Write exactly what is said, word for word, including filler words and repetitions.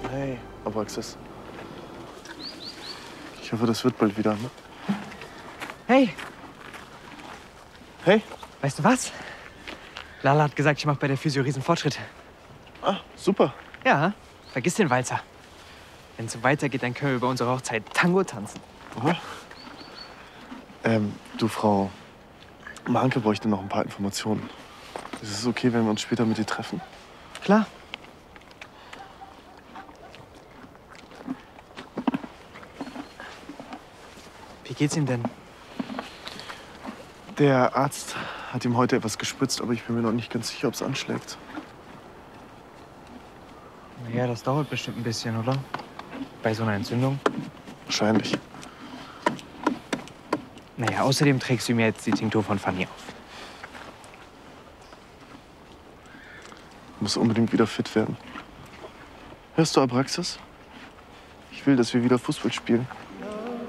Hey, Abraxas. Ich hoffe, das wird bald wieder, ne? Hey, Hey. weißt du was? Lala hat gesagt, ich mache bei der Physio riesen Fortschritte. Ah, super. Ja, vergiss den Walzer. Wenn es so weitergeht, dann können wir über unsere Hochzeit Tango tanzen. Aha. Ähm, du, Frau Mahnke bräuchte noch ein paar Informationen. Ist es okay, wenn wir uns später mit ihr treffen? Klar. Wie geht's ihm denn? Der Arzt hat ihm heute etwas gespritzt, aber ich bin mir noch nicht ganz sicher, ob es anschlägt. Naja, das dauert bestimmt ein bisschen, oder? Bei so einer Entzündung. Wahrscheinlich. Naja, außerdem trägst du mir jetzt die Tinktur von Fanny auf. Ich muss unbedingt wieder fit werden. Hörst du, Abraxas? Ich will, dass wir wieder Fußball spielen.